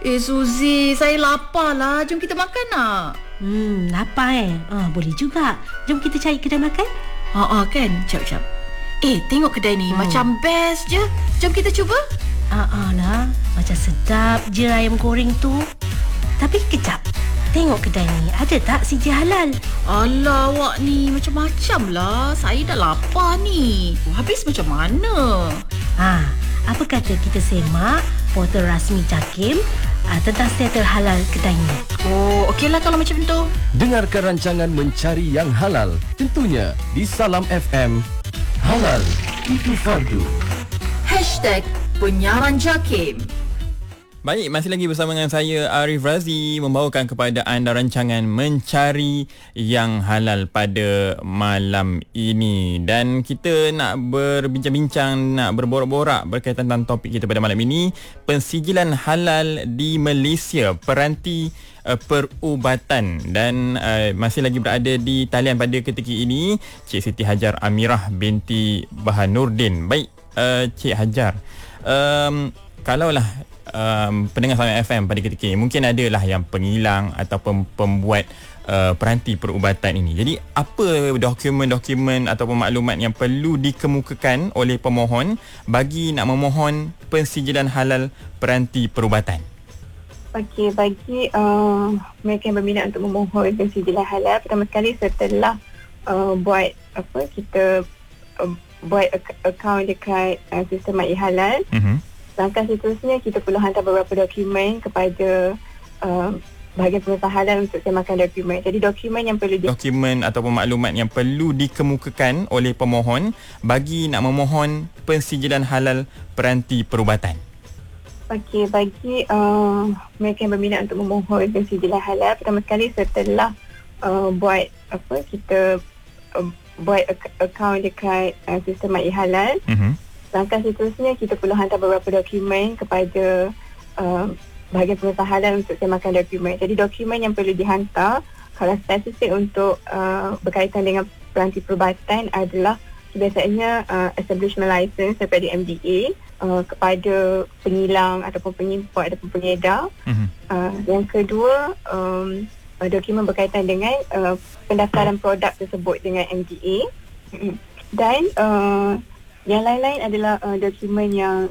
Suzy, saya lapar lah. Jom kita makan nak? Lapar boleh juga. Jom kita cari kedai makan. Kan? Jap. Tengok kedai ni. Macam best je. Jom kita cuba. Lah. Macam sedap je ayam goreng tu. Tapi kejap. Tengok kedai ni. Ada tak CJ halal? Alah, awak ni macam-macam lah. Saya dah lapar ni. Habis macam mana? Apa kata kita semak portal rasmi JAKIM tentang status halal kedai ni. Okeylah kalau macam tu. Dengarkan rancangan Mencari Yang Halal, tentunya di Salam FM. Halal itu fardu. #penyiaran JAKIM. Baik, masih lagi bersama dengan saya Arif Razi membawakan kepada anda rancangan Mencari Yang Halal pada malam ini. Dan kita nak berbincang-bincang, nak berborak-borak berkaitan tentang topik kita pada malam ini, pensijilan halal di Malaysia, peranti perubatan. Dan masih lagi berada di talian pada ketika ini Cik Siti Hajar Amirah binti Bahanurdin. Baik, Cik Hajar, kalaulah pendengar Salam FM pada ketika ini mungkin adalah yang pengilang ataupun pembuat peranti perubatan ini. Jadi apa dokumen-dokumen ataupun maklumat yang perlu dikemukakan oleh pemohon bagi nak memohon pensijilan halal peranti perubatan? Okey, bagi mereka yang berminat untuk memohon pensijilan halal, pertama sekali setelah kita buat akaun dekat sistem MyHalal, langkah seterusnya kita perlu hantar beberapa dokumen kepada bahagian pengusaha halal untuk semakan dokumen. Jadi dokumen yang perlu dokumen ataupun maklumat yang perlu dikemukakan oleh pemohon bagi nak memohon pensijilan halal peranti perubatan. Okey, bagi mereka yang berminat untuk memohon pensijilan halal, pertama sekali setelah kita buat akaun dekat sistem MyHalal, langkah seterusnya kita perlu hantar beberapa dokumen kepada bahagian pengusaha halal untuk semakan dokumen. Jadi dokumen yang perlu dihantar kalau spesifik untuk berkaitan dengan peranti perubatan adalah biasanya establishment license daripada MDA kepada pengilang ataupun pengimport ataupun pengedar. Yang kedua, dokumen berkaitan dengan pendaftaran produk tersebut dengan MDA. Dan yang lain-lain adalah dokumen yang